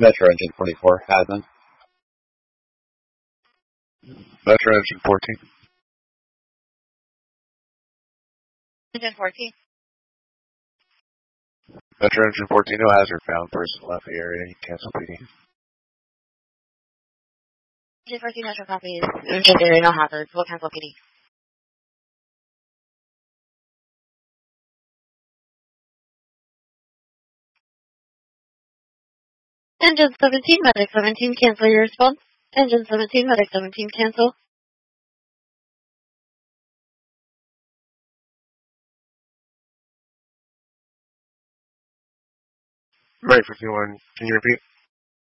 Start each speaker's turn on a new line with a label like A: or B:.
A: Metro Engine 44, admin.
B: Metro Engine 14.
C: Engine 14.
B: Metro Engine 14, no hazard found. Person left the area. Cancel PD.
C: Engine 14 Metro copies. Engine area, no hazards. We'll cancel PD. Engine 17, Medic 17, cancel your response. Engine 17, Medic 17, cancel.
B: Right, 51. Can you repeat?